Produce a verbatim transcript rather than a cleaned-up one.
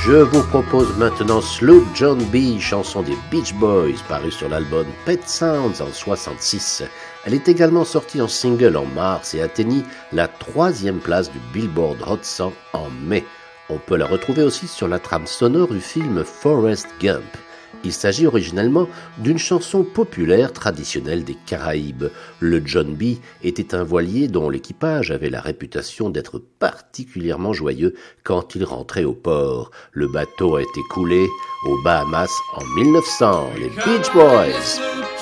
Je vous propose maintenant Sloop John B, chanson des Beach Boys, parue sur l'album Pet Sounds en soixante-six. Elle est également sortie en single en mars et atteignit la troisième place du Billboard Hot cent en mai. On peut la retrouver aussi sur la trame sonore du film Forrest Gump. Il s'agit originellement d'une chanson populaire traditionnelle des Caraïbes. Le John B était un voilier dont l'équipage avait la réputation d'être particulièrement joyeux quand il rentrait au port. Le bateau a été coulé aux Bahamas en mille neuf cents. Les Beach Boys.